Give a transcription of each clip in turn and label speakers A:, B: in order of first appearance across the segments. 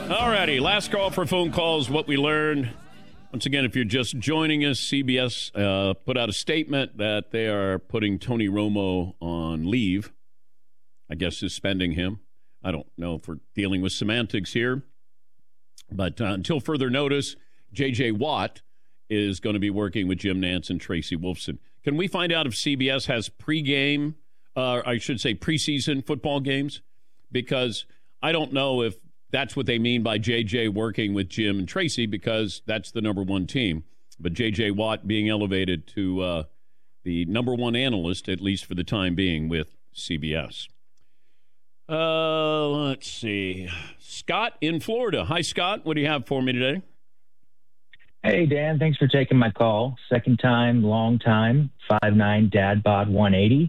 A: All righty, last call for phone calls, what we learned. Once again, if you're just joining us, CBS put out a statement that they are putting Tony Romo on leave. I guess suspending him. I don't know if we're dealing with semantics here. But until further notice, J.J. Watt is going to be working with Jim Nantz and Tracy Wolfson. Can we find out if CBS has preseason football games? Because I don't know if that's what they mean by J.J. working with Jim and Tracy, because that's the number one team. But J.J. Watt being elevated to the number one analyst, at least for the time being, with CBS. Let's see. Scott in Florida. Hi, Scott. What do you have for me today?
B: Hey, Dan. Thanks for taking my call. Second time, long time. 5'9", dad bod 180.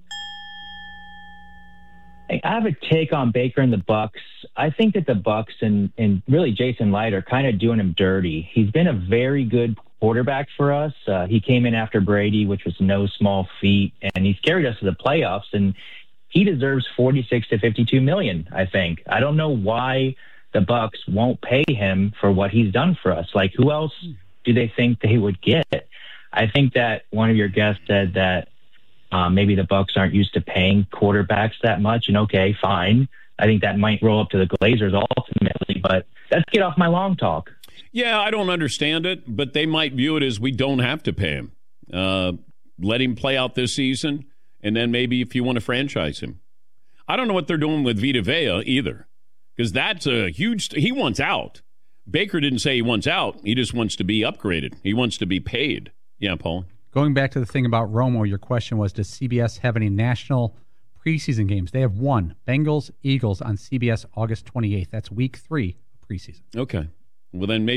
B: I have a take on Baker and the Bucks. I think that the Bucks and really Jason Light are kind of doing him dirty. He's been a very good quarterback for us. He came in after Brady, which was no small feat, and he's carried us to the playoffs, and he deserves $46 to $52 million, I think. I don't know why the Bucks won't pay him for what he's done for us. Like, who else do they think they would get? I think that one of your guests said that maybe the Bucks aren't used to paying quarterbacks that much, and okay, fine. I think that might roll up to the Glazers ultimately, but let's get off my long talk.
A: Yeah, I don't understand it, but they might view it as we don't have to pay him. Let him play out this season, and then maybe if you want to franchise him. I don't know what they're doing with Vita Vea either, because that's a huge he wants out. Baker didn't say he wants out. He just wants to be upgraded. He wants to be paid. Yeah, Paul?
C: Going back to the thing about Romo, your question was, does CBS have any national preseason games? They have one, Bengals-Eagles on CBS August 28th. That's week 3 of preseason.
A: Okay. Well, then maybe